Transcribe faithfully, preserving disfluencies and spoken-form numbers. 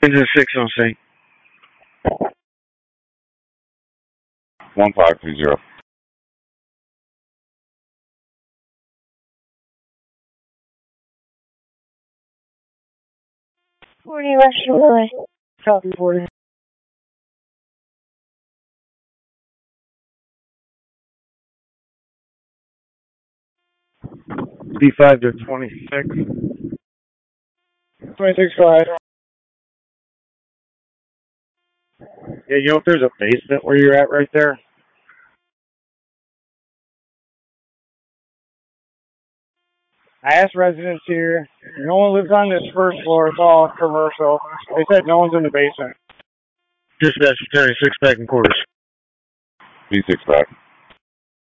This is six on C. one five two zero. forty Western Lewis. Copy forty. B five to twenty-six. twenty-six five. Yeah, you know if there's a basement where you're at right there? I asked residents here. No one lives on this first floor. It's all commercial. They said no one's in the basement. Dispatch thirty-six back in quarters. B six back.